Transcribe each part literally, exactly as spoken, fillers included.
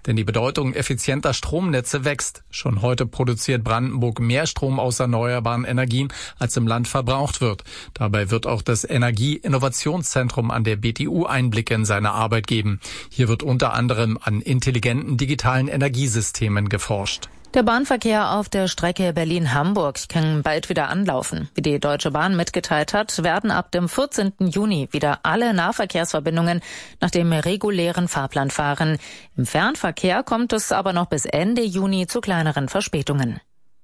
denn die Bedeutung effizienter Stromnetze wächst. Schon heute produziert Brandenburg mehr Strom aus erneuerbaren Energien, als im Land verbraucht wird. Dabei wird auch das Energie-Innovationszentrum an der B T U Einblicke in seine Arbeit geben. Hier wird unter anderem an intelligenten digitalen Energiesystemen geforscht. Der Bahnverkehr auf der Strecke Berlin-Hamburg kann bald wieder anlaufen. Wie die Deutsche Bahn mitgeteilt hat, werden ab dem vierzehnten Juni wieder alle Nahverkehrsverbindungen nach dem regulären Fahrplan fahren. Im Fernverkehr kommt es aber noch bis Ende Juni zu kleineren Verspätungen.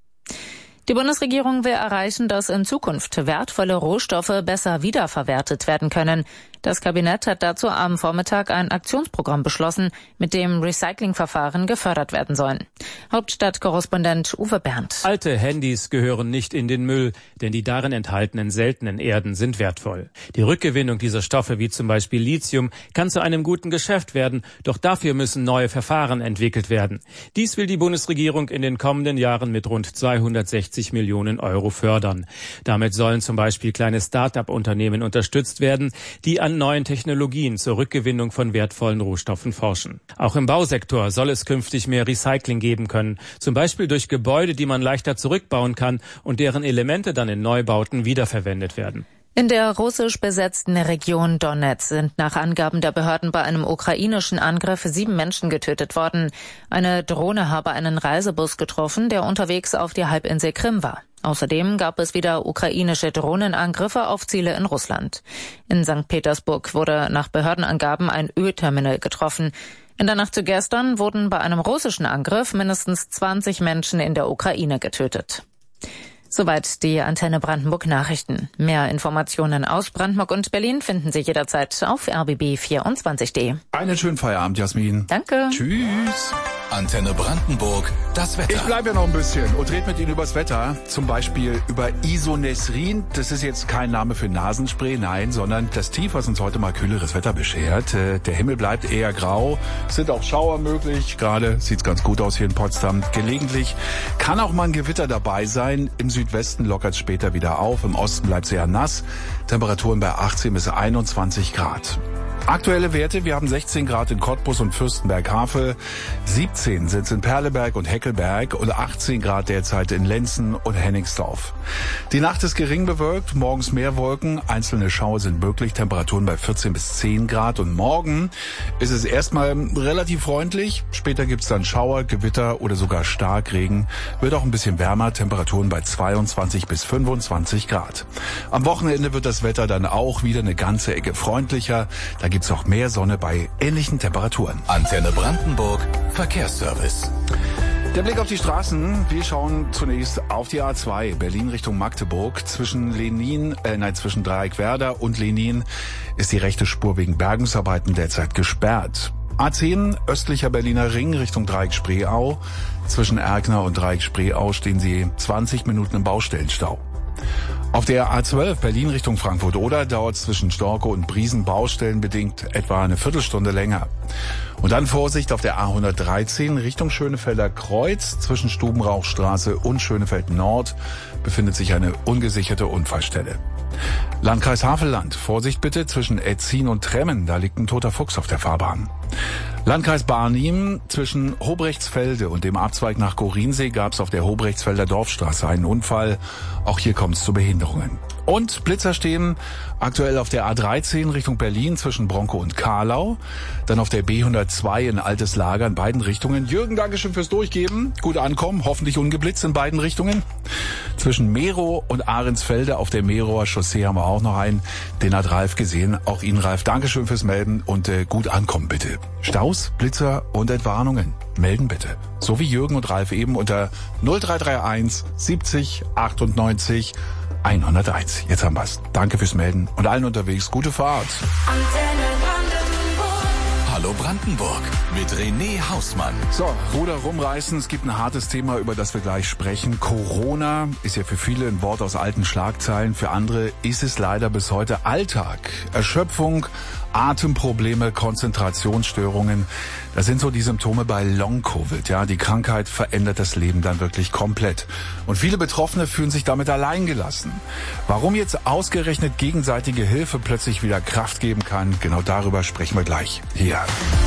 Die Bundesregierung will erreichen, dass in Zukunft wertvolle Rohstoffe besser wiederverwertet werden können. Das Kabinett hat dazu am Vormittag ein Aktionsprogramm beschlossen, mit dem Recyclingverfahren gefördert werden sollen. Hauptstadtkorrespondent Uwe Berndt. Alte Handys gehören nicht in den Müll, denn die darin enthaltenen seltenen Erden sind wertvoll. Die Rückgewinnung dieser Stoffe, wie zum Beispiel Lithium, kann zu einem guten Geschäft werden, doch dafür müssen neue Verfahren entwickelt werden. Dies will die Bundesregierung in den kommenden Jahren mit rund zweihundertsechzig Millionen Euro fördern. Damit sollen zum Beispiel kleine Start-up-Unternehmen unterstützt werden, die an neuen Technologien zur Rückgewinnung von wertvollen Rohstoffen forschen. Auch im Bausektor soll es künftig mehr Recycling geben können, zum Beispiel durch Gebäude, die man leichter zurückbauen kann und deren Elemente dann in Neubauten wiederverwendet werden. In der russisch besetzten Region Donetsk sind nach Angaben der Behörden bei einem ukrainischen Angriff sieben Menschen getötet worden. Eine Drohne habe einen Reisebus getroffen, der unterwegs auf die Halbinsel Krim war. Außerdem gab es wieder ukrainische Drohnenangriffe auf Ziele in Russland. In Sankt Petersburg wurde nach Behördenangaben ein Ölterminal getroffen. In der Nacht zu gestern wurden bei einem russischen Angriff mindestens zwanzig Menschen in der Ukraine getötet. Soweit die Antenne Brandenburg Nachrichten. Mehr Informationen aus Brandenburg und Berlin finden Sie jederzeit auf r b b vierundzwanzig punkt d. Einen schönen Feierabend, Jasmin. Danke. Tschüss. Antenne Brandenburg, das Wetter. Ich bleibe ja noch ein bisschen und rede mit Ihnen übers Wetter. Zum Beispiel über Isonesrin. Das ist jetzt kein Name für Nasenspray, nein, sondern das Tief, was uns heute mal kühleres Wetter beschert. Der Himmel bleibt eher grau. Es sind auch Schauer möglich. Gerade sieht's ganz gut aus hier in Potsdam. Gelegentlich kann auch mal ein Gewitter dabei sein. Im Südwesten lockert es später wieder auf. Im Osten bleibt es eher nass. Temperaturen bei achtzehn bis einundzwanzig Grad. Aktuelle Werte, wir haben sechzehn Grad in Cottbus und Fürstenberg-Havel, siebzehn sind es in Perleberg und Heckelberg und achtzehn Grad derzeit in Lenzen und Hennigsdorf. Die Nacht ist gering bewölkt, morgens mehr Wolken, einzelne Schauer sind möglich, Temperaturen bei vierzehn bis zehn Grad und morgen ist es erstmal relativ freundlich, später gibt's dann Schauer, Gewitter oder sogar Starkregen, wird auch ein bisschen wärmer, Temperaturen bei zweiundzwanzig bis fünfundzwanzig Grad. Am Wochenende wird das Wetter dann auch wieder eine ganze Ecke freundlicher, da gibt's auch mehr Sonne bei ähnlichen Temperaturen. Antenne Brandenburg, Verkehrsservice. Der Blick auf die Straßen. Wir schauen zunächst auf die A zwei, Berlin Richtung Magdeburg. Zwischen Lenin, äh, nein, zwischen Dreieckwerder und Lenin ist die rechte Spur wegen Bergungsarbeiten derzeit gesperrt. A zehn, östlicher Berliner Ring Richtung Dreieck-Spreeau. Zwischen Erkner und Dreieck-Spreeau stehen Sie zwanzig Minuten im Baustellenstau. Auf der A zwölf Berlin Richtung Frankfurt-Oder dauert es zwischen Storkow und Briesen baustellenbedingt etwa eine Viertelstunde länger. Und dann Vorsicht auf der A hundertdreizehn Richtung Schönefelder Kreuz. Zwischen Stubenrauchstraße und Schönefeld Nord befindet sich eine ungesicherte Unfallstelle. Landkreis Havelland, Vorsicht bitte zwischen Etzin und Tremmen, da liegt ein toter Fuchs auf der Fahrbahn. Landkreis Barnim, zwischen Hobrechtsfelde und dem Abzweig nach Gorinsee gab es auf der Hobrechtsfelder Dorfstraße einen Unfall. Auch hier kommt es zu Behinderungen. Und Blitzer stehen aktuell auf der A dreizehn Richtung Berlin zwischen Bronkow und Kahlau. Dann auf der B hundertzwei in Altes Lager in beiden Richtungen. Jürgen, Dankeschön fürs Durchgeben. Gut ankommen, hoffentlich ungeblitzt in beiden Richtungen. Zwischen Merow und Ahrensfelde auf der Merower Chaussee haben wir auch noch einen. Den hat Ralf gesehen. Auch Ihnen, Ralf, Dankeschön fürs Melden und äh, gut ankommen bitte. Staus, Blitzer und Entwarnungen. Melden bitte. So wie Jürgen und Ralf eben unter null drei drei eins siebzig achtundneunzig hunderteins. Jetzt haben wir's. Danke fürs Melden und allen unterwegs gute Fahrt. Hallo Brandenburg mit René Hausmann. So, Ruder rumreißen. Es gibt ein hartes Thema, über das wir gleich sprechen. Corona ist ja für viele ein Wort aus alten Schlagzeilen. Für andere ist es leider bis heute Alltag. Erschöpfung, Atemprobleme, Konzentrationsstörungen. Das sind so die Symptome bei Long-Covid. Ja, die Krankheit verändert das Leben dann wirklich komplett. Und viele Betroffene fühlen sich damit alleingelassen. Warum jetzt ausgerechnet gegenseitige Hilfe plötzlich wieder Kraft geben kann, genau darüber sprechen wir gleich hier.